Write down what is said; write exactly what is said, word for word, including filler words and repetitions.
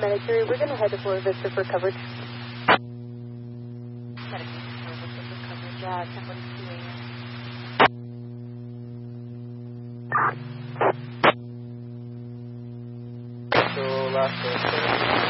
Medicare, we're going to head to Florida Vista for coverage. Medicare, Florida Vista for coverage, yeah, ten forty-two a m So last